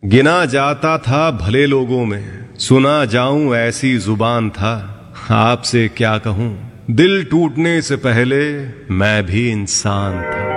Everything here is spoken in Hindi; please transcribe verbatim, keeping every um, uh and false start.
गिना जाता था भले लोगों में, सुना जाऊं ऐसी जुबान था। आपसे क्या कहूं, दिल टूटने से पहले मैं भी इंसान था।